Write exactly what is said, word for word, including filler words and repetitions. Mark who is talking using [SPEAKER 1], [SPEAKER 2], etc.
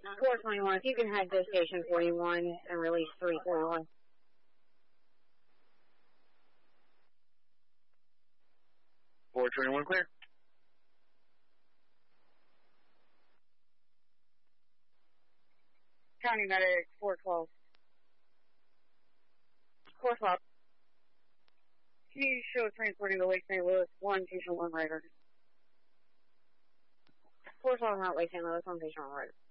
[SPEAKER 1] four twenty-one, if you can head to station forty-one and release three forty-one.
[SPEAKER 2] four twenty-one clear.
[SPEAKER 1] County Medic four twelve. four twelve. Can you show transporting to Lake Saint Louis, one patient, one rider? four twelve not Lake Saint Louis, one patient, one rider.